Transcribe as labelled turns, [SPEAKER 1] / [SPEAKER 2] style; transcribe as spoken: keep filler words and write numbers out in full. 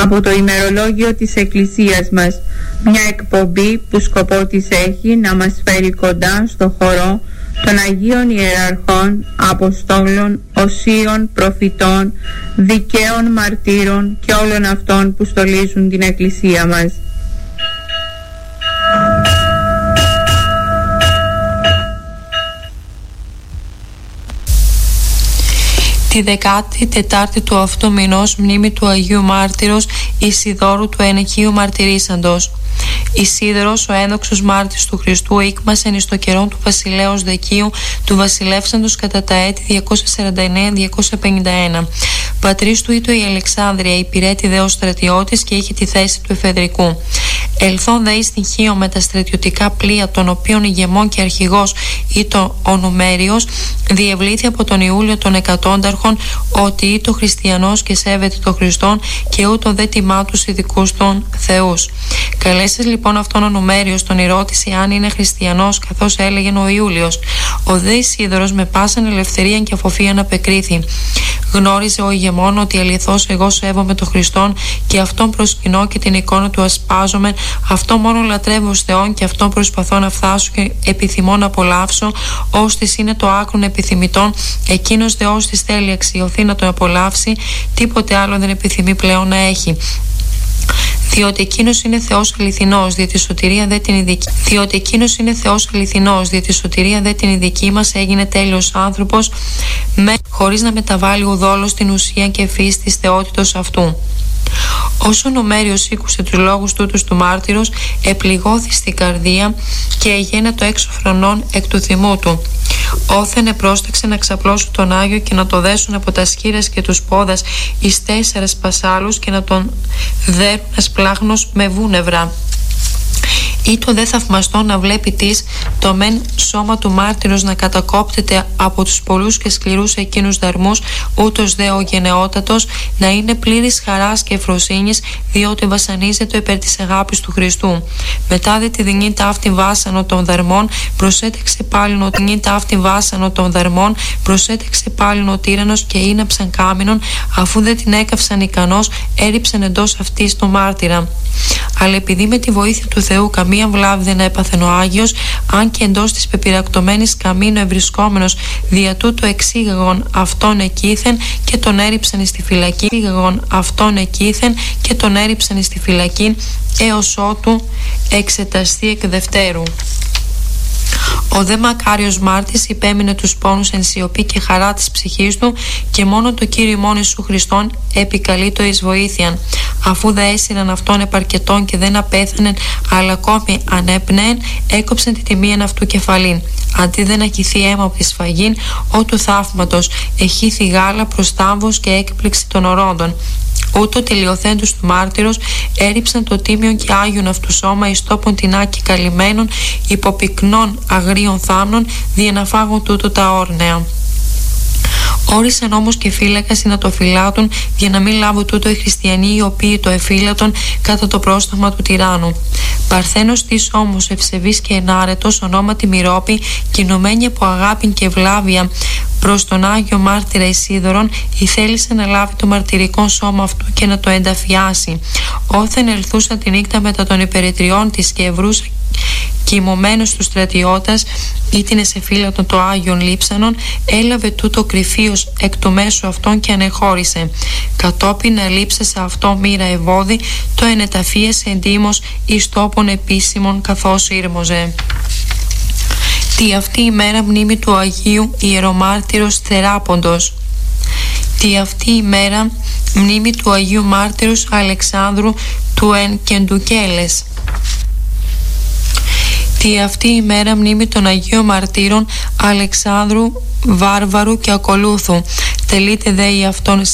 [SPEAKER 1] από το ημερολόγιο της Εκκλησίας μας, μια εκπομπή που σκοπό της έχει να μας φέρει κοντά στο χορό των Αγίων Ιεραρχών, Αποστόλων, Οσίων, Προφητών, Δικαίων Μαρτύρων και όλων αυτών που στολίζουν την Εκκλησία μας.
[SPEAKER 2] Τη δεκάτη τετάρτη του αυτού μηνός μνήμη του Αγίου Μάρτυρος Ισιδώρου του Ενεχείου Μαρτυρήσαντος. Ισίδωρος, ο ένδοξος μάρτυρος του Χριστού, ήκμασεν εις το καιρόν του βασιλέως Δεκίου του βασιλεύσαντος κατά τα έτη διακόσια σαράντα εννέα διακόσια πενήντα ένα. Πατρίς του ήτο η Αλεξάνδρεια, υπηρέτη δε ως στρατιώτης και είχε τη θέση του εφεδρικού. Ελθόν δε εις την Χίο με τα στρατιωτικά πλοία, των οποίων ηγεμόν και αρχηγός ήτο ο Νουμέριος, διευλήθη από τον Ιούλιο των εκατόνταρχων ότι ήτο χριστιανός και σέβεται τον Χριστόν και ούτω δε τιμά τους ειδικούς των θεούς. Καλέσες λοιπόν αυτόν ο Νουμέριος, τον ρώτησε αν είναι χριστιανός, καθώς έλεγε ο Ιούλιος. Ο δε Ισίδωρος με πάσαν ελευθερία και αφοφίαν απεκρίθη. Γνώριζε ο ηγεμόν ότι αληθώς εγώ σέβομαι τον Χριστόν και αυτόν προσκυνώ και την εικόνα του ασπάζομαι, αυτό μόνο λατρεύω ως Θεόν και αυτόν προσπαθώ να φτάσω και επιθυμώ να απολαύσω, ώστις είναι το άκρον επιθυμητόν, εκείνος δε ώστις θέλει αξιωθεί να το απολαύσει, τίποτε άλλο δεν επιθυμεί πλέον να έχει. Διότι εκείνος είναι Θεός αληθινός, δια τη σωτηρία δε την ειδική. Διότι εκείνος είναι Θεός αληθινός, δια τη σωτηρία δε την ειδική μας έγινε τέλειος άνθρωπος, με, χωρίς να μεταβάλει ουδόλως στην ουσία και φύση της θεότητος αυτού. Όσο ο Νουμέριος ήκουσε τους λόγους τούτους του μάρτυρος, επληγώθη στην καρδία και εγένε το έξω χρονών εκ του θυμού του. Όθεν επρόσταξε να ξαπλώσουν τον Άγιο και να το δέσουν από τα σχήρας και τους πόδας εις τέσσερας πασάλους και να τον δέρουν ασπλάγνος με βούνευρα. Ήτο δε θαυμαστό να βλέπει της το μεν σώμα του μάρτυρος να κατακόπτεται από τους πολλούς και σκληρούς εκείνους δαρμούς, ούτως δε ο γενναιότατος να είναι πλήρης χαράς και ευφροσύνης, διότι βασανίζεται υπέρ της αγάπης του Χριστού. Μετά δε τη δινή ταύτη βάσανο των δαρμών, προσέτεξε πάλιν ο δινή ταύτη βάσανο των δαρμών, προσέτεξε πάλιν ο τύρανος και είναψαν κάμινον, αφού δεν την έκαυσαν ικανός, έριψαν εντός αυτής το μάρτυρα. Αλλά επειδή με τη βοήθεια του Θεού καμία βλάβη δεν έπαθεν ο Άγιος, αν και εντός της πεπειρακτωμένης καμίνου ευρισκόμενος, δια τούτο εξήγαγον αυτόν εκείθεν και τον έριψαν στη φυλακή. Εξήγαγον αυτόν εκείθεν και τον έριψαν στη φυλακή, έως ότου εξεταστεί εκ δευτέρου. Ο δε μακάριος μάρτης υπέμεινε τους πόνους εν σιωπή και χαρά της ψυχής του και μόνο το Κύριο ημών Ιησού Χριστόν επικαλεί το εις βοήθειαν. Αφού δε έσυραν αυτόν επαρκετών και δεν απέθανεν, αλλά ακόμη ανέπνεεν, έκοψαν τη τιμίαν αυτού κεφαλήν. Αντί δεν ακυθεί αίμα από τη σφαγήν, ό του θαύματος εχύθη γάλα προς τάμβος και έκπληξη των ορόντων. Ούτω τελειοθέντους του μάρτυρος έριψαν το τίμιον και άγιον αυτού σώμα εις τόπον τεινά και καλυμμένων υποπυκνών αγρίων θάμνων, δια να φάγουν τούτο τα όρνεα. Όρισαν όμως και φύλακας να το φυλάτουν, για να μην λάβουν τούτο οι χριστιανοί οι οποίοι το εφύλατον κατά το πρόσταγμα του τυράννου. Παρθένος της όμως ευσεβής και ενάρετος, ονόματι Μυρόπη, κινωμένη από αγάπη και ευλάβεια προς τον Άγιο Μάρτυρα Ισίδωρον, η θέλησε να λάβει το μαρτυρικό σώμα αυτού και να το ενταφιάσει. Όθεν ελθούσα τη νύχτα μετά των υπερετριών της και ευρούσα κοιμωμένος του στρατιώτας ήτινε σε φύλατον το Άγιον Λείψανον, έλαβε τούτο κρυφίος εκ του μέσου αυτόν και ανεχώρησε. Κατόπιν αλείψε σε αυτό μοίρα ευώδη, το ενεταφίεσε εντύμως εις τόπον επίσημον καθώς ήρμοζε. Τι αυτή η μέρα μνήμη του Αγίου Ιερομάρτυρος Θεράποντος. Τι αυτή η μέρα μνήμη του Αγίου Μάρτυρος Αλεξάνδρου του Εν Κεντουκέλες. Τι αυτή η μέρα μνήμη των Αγίων Μαρτύρων Αλεξάνδρου, Βάρβαρου και Ακολούθου. Τελείται δε η αυτόν